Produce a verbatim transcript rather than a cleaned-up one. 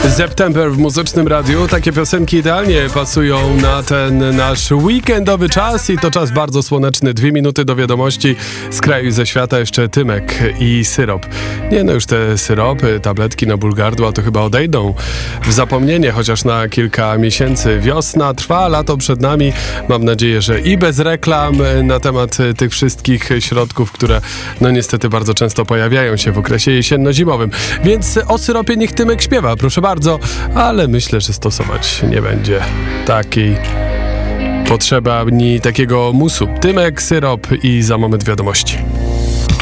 September w Muzycznym Radiu. Takie piosenki idealnie pasują na ten nasz weekendowy czas i to czas bardzo słoneczny. Dwie minuty do wiadomości z kraju i ze świata. Jeszcze Tymek i syrop. Nie no, już te syropy, tabletki na ból gardła to chyba odejdą w zapomnienie, chociaż na kilka miesięcy. Wiosna trwa, lato przed nami. Mam nadzieję, że i bez reklam na temat tych wszystkich środków, które no niestety bardzo często pojawiają się w okresie jesienno-zimowym. Więc o syropie niech Tymek śpiewa, proszę bardzo, ale myślę, że stosować nie będzie takiej potrzeby ani takiego musu. Tymek, syrop i za moment wiadomości.